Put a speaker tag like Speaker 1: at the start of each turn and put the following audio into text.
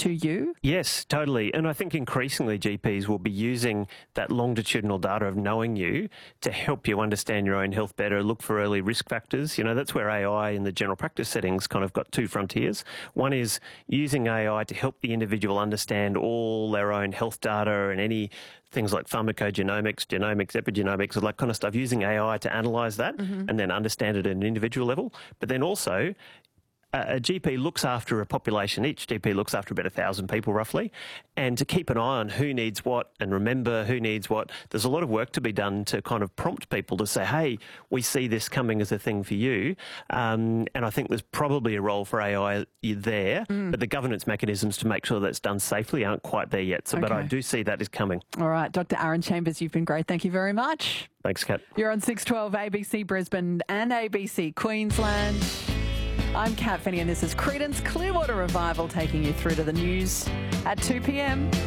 Speaker 1: to you?
Speaker 2: Yes, totally. And I think increasingly GPs will be using that longitudinal data of knowing you to help you understand your own health better, look for early risk factors. You know, that's where AI in the general practice settings kind of got two frontiers. One is using AI to help the individual understand all their own health data and any things like pharmacogenomics, genomics, epigenomics, all that kind of stuff, using AI to analyse that and then understand it at an individual level. But then also, a GP looks after a population. Each GP looks after about 1,000 people roughly, and to keep an eye on who needs what and remember who needs what. There's a lot of work to be done to kind of prompt people to say, hey, we see this coming as a thing for you. And I think there's probably a role for AI there, but the governance mechanisms to make sure that's done safely aren't quite there yet. So, But I do see that is coming.
Speaker 1: All right, Dr. Aaron Chambers, you've been great. Thank you very much.
Speaker 2: Thanks, Kat.
Speaker 1: You're on 612 ABC Brisbane and ABC Queensland. I'm Kat Finney and this is Creedence Clearwater Revival taking you through to the news at 2 p.m.